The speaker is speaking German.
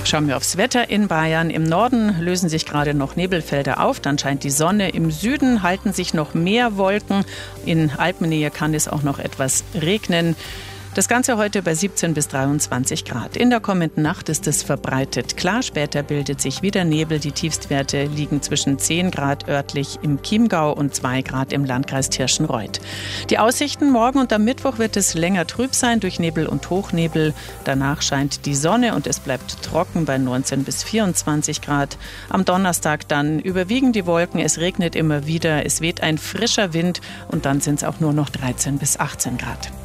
Schauen wir aufs Wetter in Bayern. Im Norden lösen sich gerade noch Nebelfelder auf, dann scheint die Sonne. Im Süden halten sich noch mehr Wolken. In Alpennähe kann es auch noch etwas regnen. Das Ganze heute bei 17 bis 23 Grad. In der kommenden Nacht ist es verbreitet klar. Später bildet sich wieder Nebel. Die Tiefstwerte liegen zwischen 10 Grad örtlich im Chiemgau und 2 Grad im Landkreis Tirschenreuth. Die Aussichten: Morgen und am Mittwoch wird es länger trüb sein durch Nebel und Hochnebel. Danach scheint die Sonne und es bleibt trocken bei 19 bis 24 Grad. Am Donnerstag dann überwiegen die Wolken. Es regnet immer wieder. Es weht ein frischer Wind und dann sind es auch nur noch 13 bis 18 Grad.